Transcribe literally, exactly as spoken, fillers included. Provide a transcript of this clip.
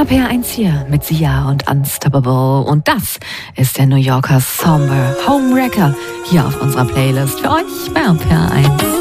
Ab R eins hier mit Sia und Unstoppable. Und das ist der New Yorker Somber Homewrecker hier auf unserer Playlist für euch bei R eins.